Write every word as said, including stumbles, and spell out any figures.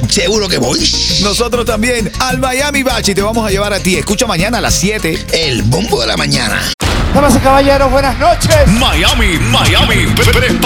Seguro que voy. Nosotros también al Miami Bachi te vamos a llevar a ti. Escucha mañana a las siete. El bombo de la mañana. Damas y caballeros, buenas noches. Miami, Miami, prepara.